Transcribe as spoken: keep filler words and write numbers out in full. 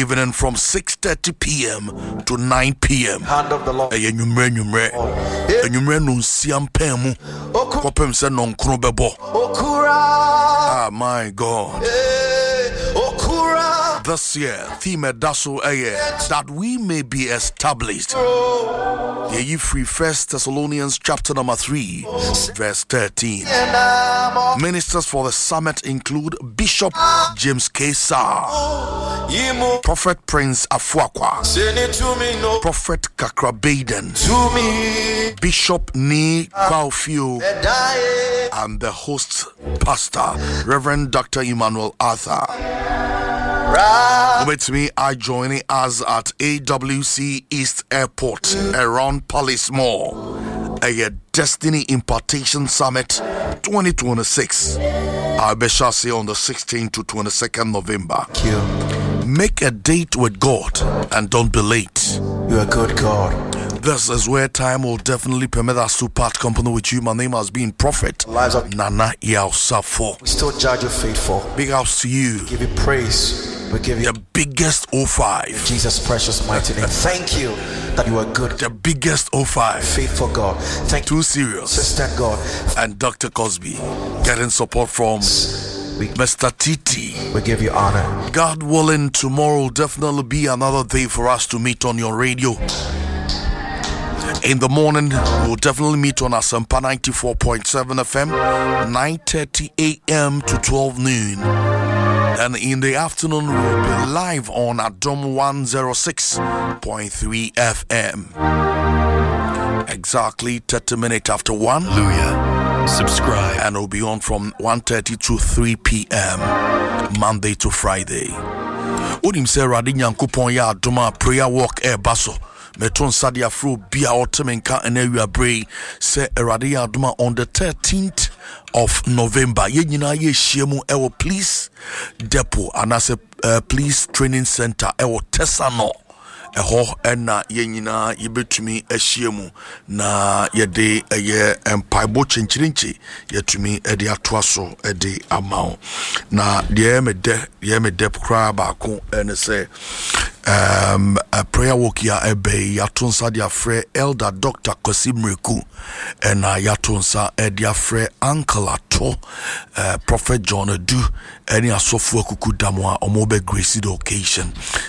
evening from six thirty p.m. to nine p.m. Hand of the Lord. Enyumre nyumre. Enyumre no nsiam pemu. Kopem se non kro bebo. Ah my God. This year, theme daso aye that we may be established. The ye free First Thessalonians chapter number three, verse thirteen. Ministers for the summit include Bishop James Kesar, Prophet Prince Afuakwa, Prophet Kakra Baden, Bishop Ni Kwaufio, and the host pastor, Reverend Doctor Emmanuel Arthur. With me, I joining us at A W C East Airport around Palace Mall, a Destiny Impartation Summit twenty twenty-six. I shall say on the sixteenth to twenty-second November. Make a date with God and don't be late. You are good God. This is where time will definitely permit us to part company with you. My name has been Prophet Lives of Nana Yaosafo. We still judge you faithful. Big house to you. We give you praise. We give you the biggest O five. In Jesus' precious mighty name. Thank you that you are good. The biggest O five. Faithful God. Thank you. Too serious. Assistant God. And Doctor Cosby. Getting support from we, Mister Titi. We give you honor. God willing, tomorrow will definitely be another day for us to meet on your radio. In the morning, we'll definitely meet on Asampa ninety-four point seven F M, nine thirty a.m. to twelve noon. And in the afternoon, we'll be live on Adom one oh six point three F M. Exactly thirty minutes after one. Hallelujah. Subscribe. And we'll be on from one thirty to three p.m. Monday to Friday. Udim se Radinya Kupon ya Adoma prayer walk air baso. Meton Sadia Fro Bia Otemenka and Area Bray se Radia Adoma on the thirteenth of November. Yenina ye shemu ewo police depot and as a uh, police training center ewo Tesano. Eho ena yenina yebetumi ehyiemu na yede eye empaibo chinchirinchi yetumi ede atoaso ede amao na de mede ye mede kra ba ko ene se um a prayer walk ya ebe yatonsa dia frɛ elder Doctor Kosimreku ena yatonsa ede frɛ uncle ato uh, Prophet John Adu eni asofo akuku damwa omobe grace the occasion